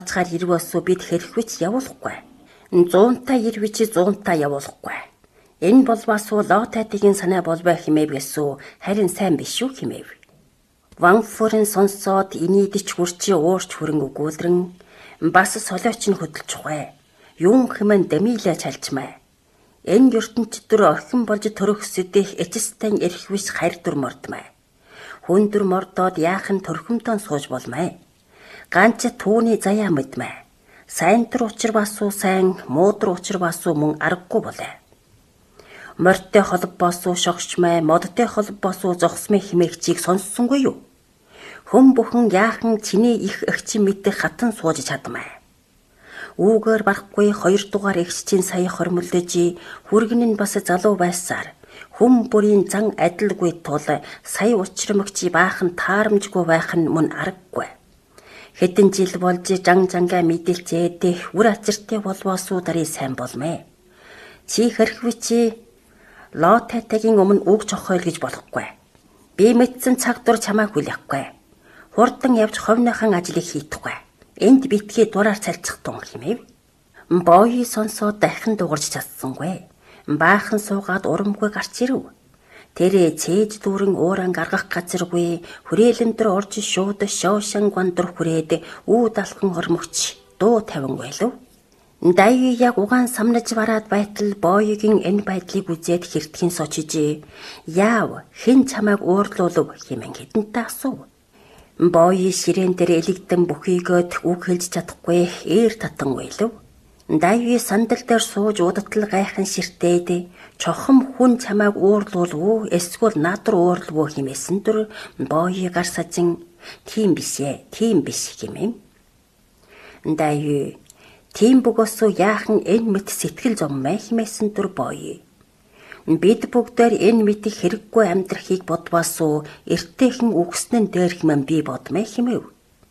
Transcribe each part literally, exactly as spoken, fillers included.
Цгаар ирвэсүү бид хэрхвч явуулахгүй. Зуунтаа ирвч зуунтаа явуулахгүй. Энэ болвасуу лотатигийн санаа болбай химээв гэсүү харин сайн биш үү химээв. Ванфурын сонсоод инийдэж хүрчи уурч хүрэн өгүүлрэн бас солиоч нь хөдөлж ухвэ. Юун хэмээн дэмилээ чалчмаа. Энэ ертөнцид дөр охин болж төрөх сэдэх эцэстэн эрхвч хайрдур мордмаа. Хүндүр мордоод яахан төрхөмтөн сууж болмаа. Ганц түүний заяа мэдмээ. Сайн дөр учир басуу сайн, муудар учир басуу мөн аргагүй болоо. Морьтой холбоосуу шогшмай, модтой холбоосуу зогсмын химээгчийг сонссонгүй юу? Хүн бүхэн яахан чиний их эгчин мэдэх хатан сууж чадмаа. Үүгээр барахгүй хоёр дугаар эгчийн сая хормолдож, хүргэн нь бас залуу байсаар хүн бүрийн зан адилгүй тул сая учрамгчи баахан таарамжгүй байх нь мөн аргагүй. Хэдэн жил болж жан жангаа мэдэлцээд үр ачиртай болвоосуу дарыг сайн болмээ. Чи хэрхвчи лотатагийн өмнө үг цохойл гэж болохгүй. Би мэдсэн цаг дур чамайг хүлээхгүй. Хурдан явж ховныхан ажлыг хийхгүй. Энд битгий дураар цалцах тун хэмэв. Боёй сонсоод дахин дуурж чадсангүй. Баахан суугаад урамгүй гарч ирэв. Тэрэ цээж дүүрэн ууран гаргах газаргүй хүрээлэн дээр орж шууд шоошин гондор хүрээд үүд алхан хормогч дуу тавин байлв. Дайвы яг угаан самнаж бараад байтал боёгийн энэ байдлыг үзээд хэртгэн сочиж яав хэн чамайг уурлуулв хэмээн хэдэнтэй асуув. Боёй ширээн дээр элэгдэн бүхийгөөд үг хэлж чадахгүй ээр татан байлв. Дайвы сандал дээр сууж удатал гайхан ширтээд чохон хүн чамайг уурлуулв эсвэл над руу уурлав хэмээсэн дөр боёй гар сажин тийм биш ээ тийм биш хэмээн. Дайвы тийм бөгөөсөө яахан энэ мэт сэтгэл зовмэй хэмээсэн дөр боёй. Бид бүгдээр энэ мэтийг хэрэггүй амьдрахыг бодвасуу эртээхэн үгснэн дээр хэмээн би бодмэй хэмэв.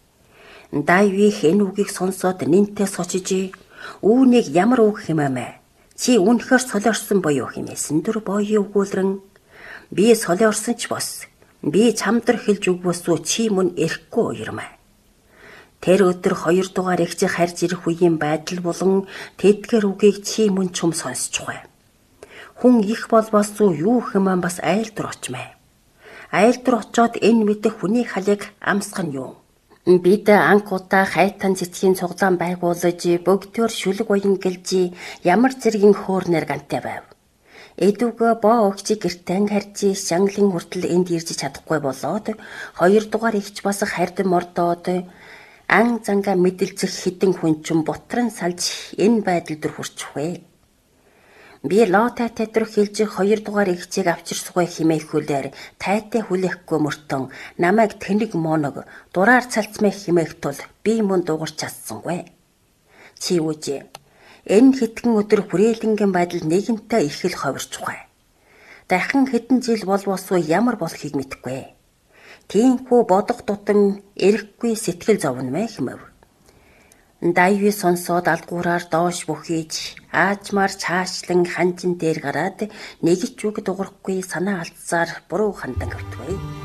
Дайвы энэ үгийг сонсоод нинтээ сочиж үүнийг ямар үг хэмээмэ? Чи үнэхээр солиорсон боёо хэмээсэн дөр боёо өгүүлрэн би солиорсон ч бос. Би чамдар хэлж өгвөсөө чи мөн эрэхгүй уярмаа. Тэр өдөр хоёр дугаар эгчийг харж ирэх үеийн байдал болон тэдгээр үгийг чи мөн чум сонсч хуй. Хүн их болвосоо юу хэмээн бас айлдар очмаа. Айлдар очоод энэ мэдэх хүний халыг амсах нь юу? Бид анхудаа хайтан цэцгийн цуглаан байгуулж бөгтөөр шүлэг уян гэлж ямар зэргийн хөөрнөр гантай байв. Эдүгэ боо өгчи гэртэн харж шанглын хүртэл энд ирж чадахгүй болоод хоёр дугаар ихч бас хард мордоод ан занга мэдэлцэх хідэн хүн ч бутран салж энэ байдал дөр хүрчихвэ. Би лота тетрөх хэлж хоёр дугаар эгчийг авчирсгүй химээхүүлээр тайтай хүлээхгүй мөртөн намайг тэнэг моног дураар цалцмай химээх тул би мөн дуурч чадсангүй. Чи үжи энэ хэтгэн өдөр хүрээлэнгийн байдал нэгэнтээ их л ховирчихвэ. Дахин хэдэн жил болвосоо ямар болохыг мэдэхгүй. Тиймхүү бодох тутам эрэхгүй сэтгэл зовномэ хэмэв. Дайвы сонсоод алгуураар доош бүхийж аажмаар чаашлан ханжин дээр гараад нэг ч үг дуурахгүй санаа алдсаар буруу хандан өвтгөө.